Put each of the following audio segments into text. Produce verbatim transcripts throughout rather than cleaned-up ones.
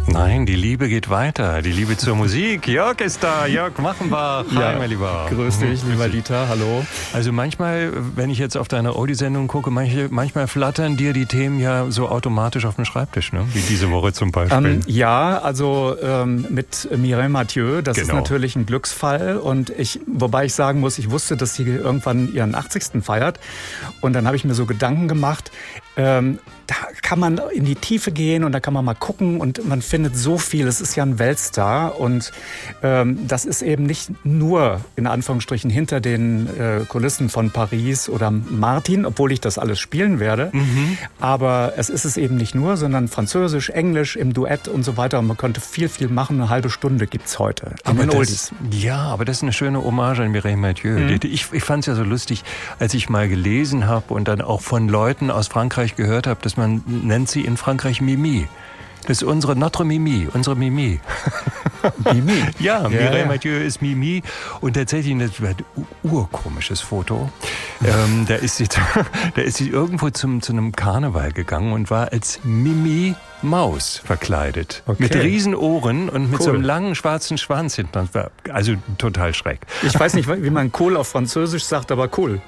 Nein, die Liebe geht weiter. Die Liebe zur Musik. Jörg ist da. Jörg Machenbach. Hi, Ja, mein Lieber. Grüß dich, lieber Dieter. Hallo. Also manchmal, wenn ich jetzt auf deine Oldie-Sendung gucke, manche, manchmal flattern dir die Themen ja so automatisch auf den Schreibtisch, ne? Wie diese Woche zum Beispiel. Ähm, ja, also ähm, mit Mireille Mathieu, das Genau. ist natürlich ein Glücksfall. Und ich, wobei ich sagen muss, ich wusste, dass sie irgendwann ihren achtzigsten feiert. Und dann habe ich mir so Gedanken gemacht, ähm, da kann man in die Tiefe gehen und da kann man mal gucken und man findet so viel. Es ist ja ein Weltstar und ähm, das ist eben nicht nur in Anführungsstrichen hinter den äh, Kulissen von Paris oder Martin, obwohl ich das alles spielen werde. Mhm. Aber es ist es eben nicht nur, sondern Französisch, Englisch im Duett und so weiter. Und man könnte viel, viel machen. Eine halbe Stunde gibt's heute in aber den das, Oldies. Ja, aber das ist eine schöne Hommage an Mireille Mathieu. Mhm. Ich, ich fand es ja so lustig, als ich mal gelesen habe und dann auch von Leuten aus Frankreich gehört habe, dass man nennt sie in Frankreich Mimi. Das ist unsere Notre Mimi, unsere Mimi. Mimi? Ja, ja, Mireille ja. Mathieu ist Mimi und tatsächlich ein urkomisches Foto. ähm, da, ist sie, da ist sie irgendwo zum, zu einem Karneval gegangen und war als Mimi Maus verkleidet. Okay. Mit Riesenohren und mit Cool. so einem langen schwarzen Schwanz hinten. Also total schräg. Ich weiß nicht, wie man cool auf Französisch sagt, aber cool.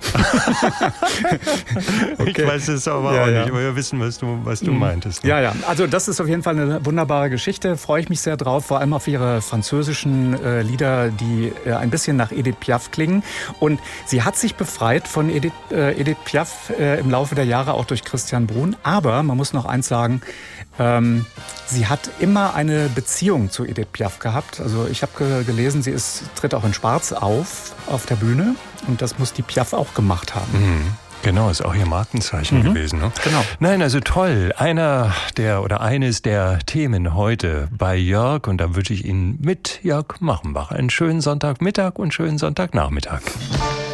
Ich Okay. weiß es aber Ja, auch ja. nicht, aber wir wissen, was du, was du meintest. Ja, ja. Also das ist auf jeden Fall eine wunderbare Geschichte. Freue ich mich sehr drauf, vor allem auf ihre französischen äh, Lieder, die äh, ein bisschen nach Edith Piaf klingen. Und sie hat sich befreit von Edith, äh, Edith Piaf äh, im Laufe der Jahre, auch durch Christian Brun. Aber man muss noch eins sagen, ähm, sie hat immer eine Beziehung zu Edith Piaf gehabt. Also ich habe ge- gelesen, sie ist, tritt auch in Schwarz auf, auf der Bühne. Und das muss die Piaf auch gemacht haben. Mhm. Genau, ist auch ihr Markenzeichen Mhm. gewesen. Ne? Genau. Nein, also toll. Einer der oder eines der Themen heute bei Jörg und da wünsche ich Ihnen mit Jörg Machenbach einen schönen Sonntagmittag und schönen Sonntagnachmittag.